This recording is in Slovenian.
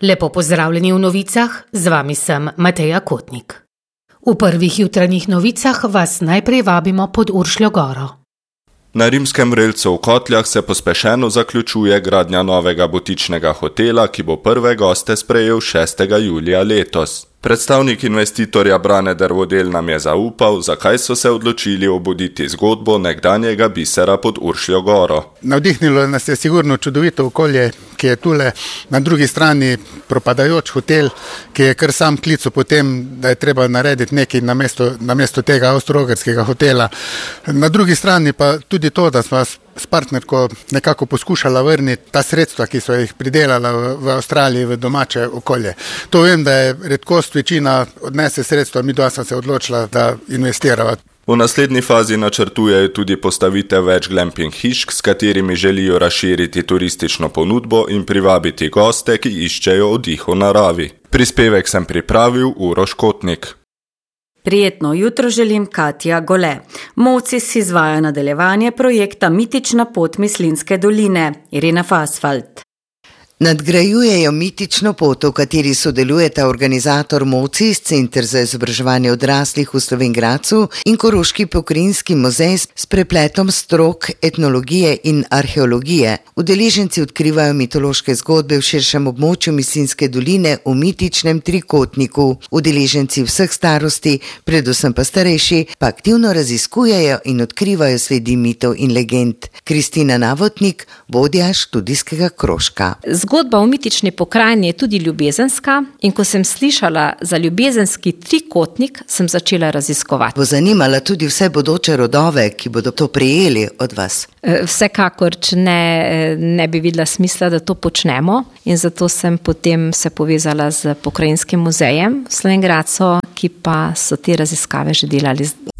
Lepo pozdravljeni v novicah, z vami sem Mateja Kotnik. V prvih jutranjih novicah vas najprej vabimo pod Uršljo goro. Na Rimskem vrelcu v Kotljah se pospešeno zaključuje gradnja novega butičnega hotela, ki bo prve goste sprejel 6. julija letos. Predstavnik investitorja Brane Dervodel nam je zaupal, zakaj so se odločili obuditi zgodbo nekdanjega bisera pod Uršljo goro. Navdihnilo nas je sigurno čudovito okolje, ki je tule na drugi strani propadajoč hotel, ki je kar sam klical potem, da je treba narediti nekaj namesto tega avstro-ogrskega hotela. Na drugi strani pa tudi to, da smo s partnerko nekako poskušala vrniti ta sredstva, ki so jih pridelala v Avstraliji v domače okolje. To vem, da je redkost, večina odnese sredstva, mi dva sem se odločila, da investirava. V naslednji fazi načrtujejo tudi postavitev več glamping hišk, s katerimi želijo razširiti turistično ponudbo in privabiti goste, ki iščejo oddih v naravi. Prispevek sem pripravil Uroš Kotnik. Prijetno jutro želim Katja Gole. Mocis izvaja nadaljevanje projekta Mitična pot Mislinjske doline. Irena Fasfalt. Nadgrajujejo mitično pot, v kateri sodelujeta organizator Mocis, Center za izobraževanje odraslih v Slovenj Gradcu in Koroški pokrajinski muzej s prepletom strok, etnologije in arheologije. Udeleženci odkrivajo mitološke zgodbe v širšem območju Mislinjske doline v mitičnem trikotniku. Udeleženci vseh starosti, predvsem pa starejši, pa aktivno raziskujejo in odkrivajo sledi mitov in legend. Kristina Navotnik, vodja študijskega krožka. Zgodba v mitični pokrajini je tudi ljubezenska in ko sem slišala za ljubezenski trikotnik, sem začela raziskovati. Bo zanimala tudi vse bodoče rodove, ki bodo to prejeli od vas? Vsekakor, če ne bi videla smisla, da to počnemo, in zato sem potem se povezala z pokrajinskim muzejem v Slovenj Gradcu, ki pa so te raziskave že delali